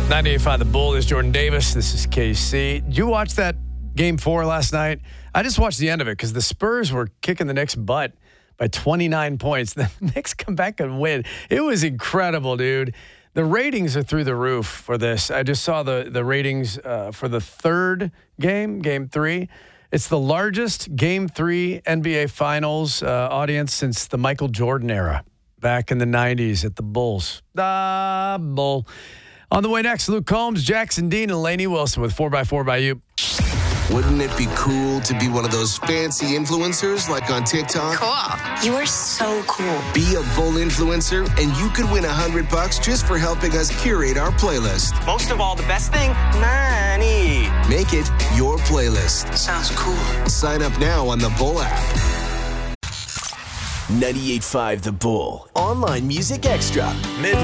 98.5 The Bull is Jordan Davis. This is KC. Did you watch that Game 4 last night? I just watched the end of it because the Spurs were kicking the Knicks' butt by 29 points. The Knicks come back and win. It was incredible, dude. The ratings are through the roof for this. I just saw the ratings for the third game, Game 3. It's the largest Game 3 NBA Finals audience since the Michael Jordan era back in the 90s at the Bulls. The Bull. On the way next, Luke Combs, Jackson Dean, and Lainey Wilson with 4x4 by You. Wouldn't it be cool to be one of those fancy influencers like on TikTok? Cool. You are so cool. Be a Bull influencer, and you could win $100 just for helping us curate our playlist. Most of all, the best thing, money. Make it your playlist. Sounds cool. Sign up now on the Bull app. 98.5 The Bull. Online Music Extra.